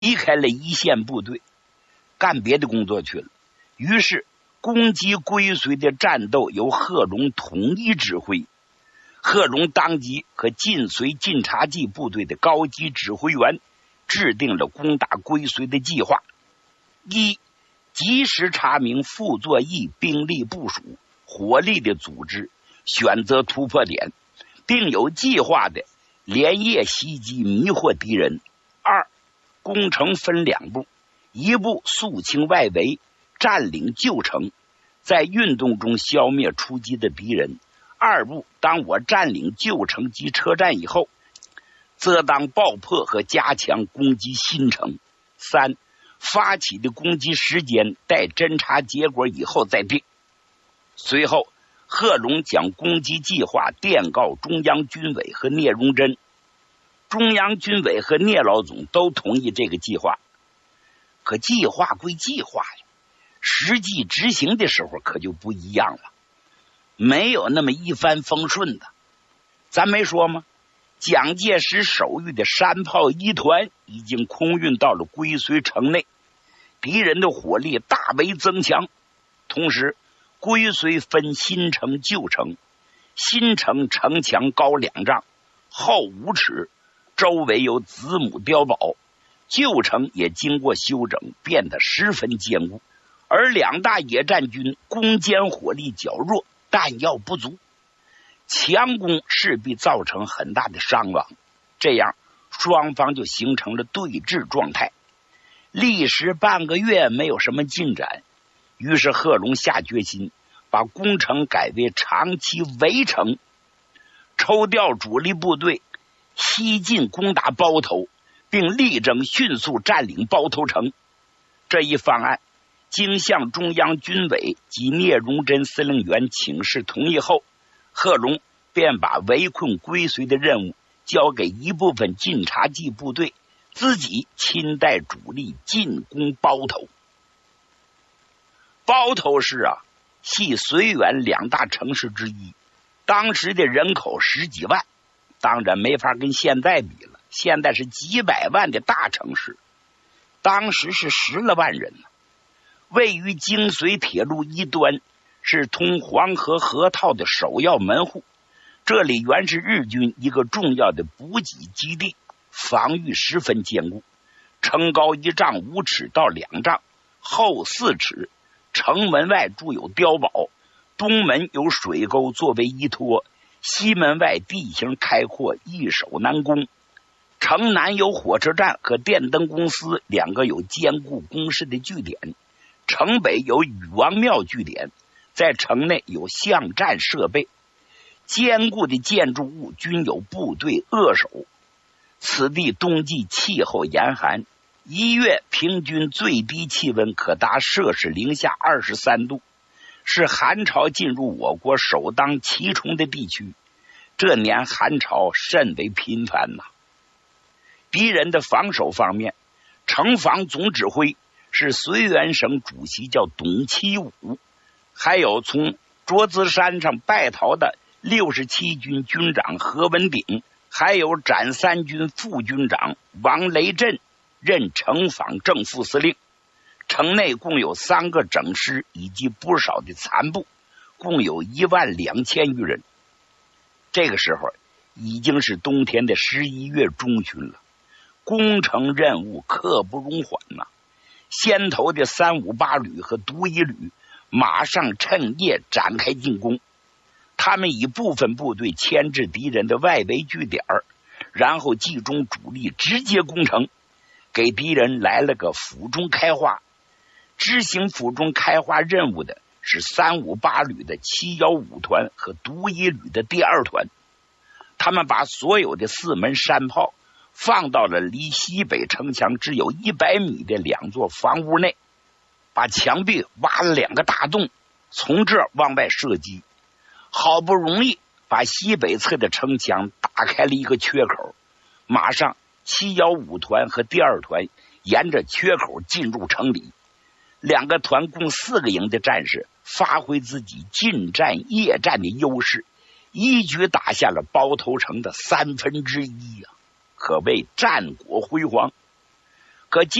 离开了一线部队，干别的工作去了。于是攻击归绥的战斗由贺龙统一指挥。贺龙当即和晋绥晋察冀部队的高级指挥员制定了攻打归绥的计划：一、及时查明傅作义兵力部署、火力的组织，选择突破点，并有计划的连夜袭击迷惑敌人。二、攻城分两步，一步肃清外围，占领旧城，在运动中消灭出击的敌人。二步，当我占领旧城及车站以后，则当爆破和加强攻击新城。三、发起的攻击时间待侦查结果以后再定。随后贺龙将攻击计划电告中央军委和聂荣臻，中央军委和聂老总都同意这个计划。可计划归计划呀，实际执行的时候可就不一样了，没有那么一帆风顺的。咱没说吗？蒋介石手谕的山炮一团已经空运到了归绥城内，敌人的火力大为增强。同时归绥分新城旧城，新城城墙高2丈，厚5尺，周围有子母碉堡，旧城也经过修整，变得十分坚固。而两大野战军攻坚火力较弱，弹药不足，强攻势必造成很大的伤亡，这样双方就形成了对峙状态。历时半个月没有什么进展，于是贺龙下决心把攻城改为长期围城，抽调主力部队西进攻打包头，并力争迅速占领包头城。这一方案经向中央军委及聂荣臻司令员请示同意后，贺龙便把围困归绥的任务交给一部分晋察冀部队，自己亲带主力进攻包头。包头市系绥远2大城市之一，当时的人口10几万，当然没法跟现在比了，现在是几百万的大城市，当时是10来万人呢。位于京绥铁路一端，是通黄河河套的首要门户，这里原是日军一个重要的补给基地，防御十分坚固。城高1丈5尺到2丈，厚4尺，城门外筑有碉堡，东门有水沟作为依托，西门外地形开阔，易守难攻。城南有火车站和电灯公司2个有坚固工事的据点，城北有禹王庙据点，在城内有巷战设备，坚固的建筑物均有部队扼守。此地冬季气候严寒，1月平均最低气温可达摄氏零下23度，是寒潮进入我国首当其冲的地区。这年寒潮甚为频繁呐。敌人的防守方面，城防总指挥是绥远省主席叫董其武，还有从卓资山上败逃的67军军长何文鼎，还有斩三军副军长王雷震任城防正副司令。城内共有3个整师以及不少的残部，共有12000余人。这个时候已经是冬天的11月中旬了，攻城任务刻不容缓呐。先头的358旅和独一旅马上趁夜展开进攻，他们以部分部队牵制敌人的外围据点，然后集中主力直接攻城，给敌人来了个府中开花。执行府中开花任务的是358旅的715团和独一旅的第2团，他们把所有的4门山炮放到了离西北城墙只有100米的2座房屋内，把墙壁挖了2个大洞，从这往外射击。好不容易把西北侧的城墙打开了一个缺口，马上715团和第2团沿着缺口进入城里。2个团共4个营的战士发挥自己近战夜战的优势，一举打下了包头城的1/3可谓战果辉煌。 可